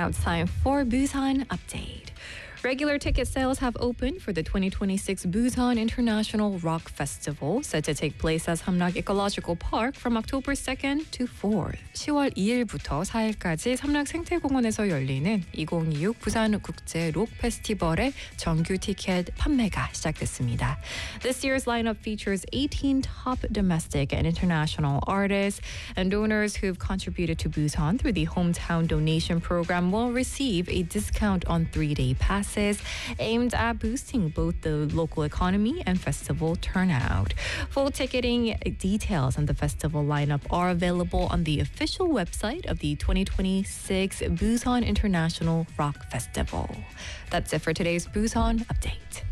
Now it's time for Busan Update. Regular ticket sales have opened for the 2026 Busan International Rock Festival, set to take place at Samnak Ecological Park from October 2nd to 4th. 10월 2일부터 4일까지 삼락 생태공원에서 열리는 2026 부산 국제 록 페스티벌의 정규 티켓 판매가 시작됐습니다. This year's lineup features 18 top domestic and international artists, and donors who've contributed to Busan through the Hometown Donation Program will receive a discount on 3-day passes aimed at boosting both the local economy and festival turnout. Full ticketing details on the festival lineup are available on the official website of the 2026 Busan International Rock Festival. That's it for today's Busan Update.